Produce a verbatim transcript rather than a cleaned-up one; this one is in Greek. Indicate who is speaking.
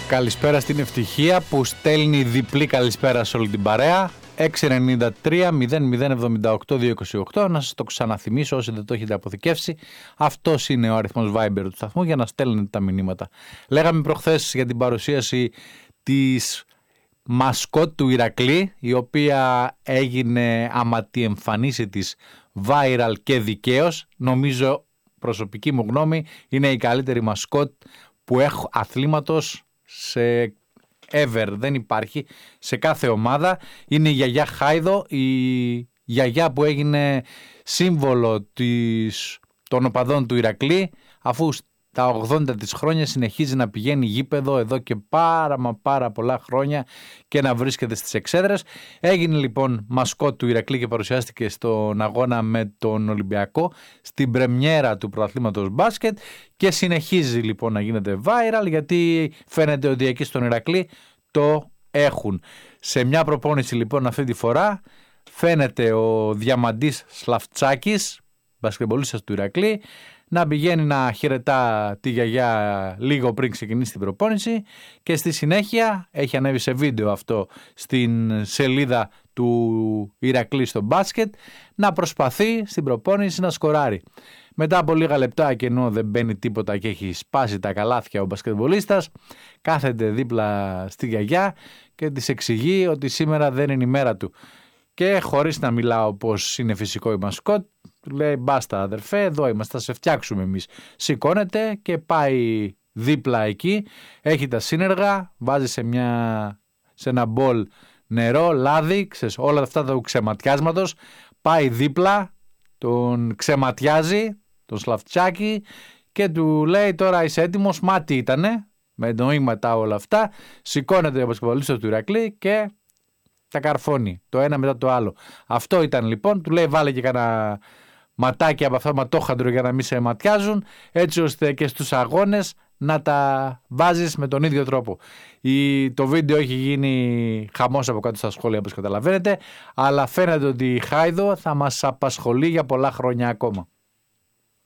Speaker 1: Καλησπέρα στην Ευτυχία που στέλνει διπλή καλησπέρα σε όλη την παρέα. έξι εννιά τρία μηδέν μηδέν εβδομήντα οκτώ διακόσια είκοσι οκτώ. Να σας το ξαναθυμίσω όσοι δεν το έχετε αποθηκεύσει. Αυτός είναι ο αριθμός Viber του σταθμού για να στέλνετε τα μηνύματα. Λέγαμε προχθές για την παρουσίαση της μασκότ του Ηρακλή, η οποία έγινε άμα τη εμφανίση της viral και δικαίως. Νομίζω, προσωπική μου γνώμη, είναι η καλύτερη μασκότ που έχω αθλήματος σε ever, δεν υπάρχει σε κάθε ομάδα. Είναι η γιαγιά Χάιδο, η γιαγιά που έγινε σύμβολο της, των οπαδών του Ηρακλή, αφού τα ογδόντα της χρόνια συνεχίζει να πηγαίνει γήπεδο εδώ και πάρα μα πάρα πολλά χρόνια και να βρίσκεται στις εξέδρες. Έγινε λοιπόν μασκότ του Ηρακλή και παρουσιάστηκε στον αγώνα με τον Ολυμπιακό στην πρεμιέρα του πρωταθλήματος μπάσκετ και συνεχίζει λοιπόν να γίνεται viral, γιατί φαίνεται ότι εκεί στον Ηρακλή το έχουν. Σε μια προπόνηση λοιπόν αυτή τη φορά φαίνεται ο Διαμαντής Σλαφτσάκης, μπασκετμπολίστας του Ηρακλή, να πηγαίνει να χαιρετά τη γιαγιά λίγο πριν ξεκινήσει την προπόνηση και στη συνέχεια έχει ανέβει σε βίντεο αυτό στην σελίδα του Ηρακλή στο μπάσκετ να προσπαθεί στην προπόνηση να σκοράρει. Μετά από λίγα λεπτά και ενώ δεν μπαίνει τίποτα και έχει σπάσει τα καλάθια ο μπασκετμπολίστας, κάθεται δίπλα στη γιαγιά και της εξηγεί ότι σήμερα δεν είναι η μέρα του. Και χωρίς να μιλάω πως είναι φυσικό η μασκότ, λέει μπάστα αδερφέ, εδώ είμαστε, θα σε φτιάξουμε εμείς. Σηκώνεται και πάει δίπλα εκεί, έχει τα σύνεργα, βάζει σε, μια, σε ένα μπολ νερό, λάδι, ξέρεις, όλα αυτά του ξεματιάσματος, πάει δίπλα, τον ξεματιάζει, τον Σλαφτσάκη και του λέει τώρα είσαι έτοιμος, μα τι ήτανε, με νοήματα όλα αυτά, σηκώνεται ο μπασκετμπολίστας του Ηρακλή και τα καρφώνει το ένα μετά το άλλο. Αυτό ήταν λοιπόν, του λέει βάλε και κανένα ματάκι από αυτά ματόχαντρο για να μην σε ματιάζουν, έτσι ώστε και στους αγώνες να τα βάζεις με τον ίδιο τρόπο. Η, το βίντεο έχει γίνει χαμός από κάτω στα σχόλια όπως καταλαβαίνετε, αλλά φαίνεται ότι η Χάιδο θα μας απασχολεί για πολλά χρόνια ακόμα.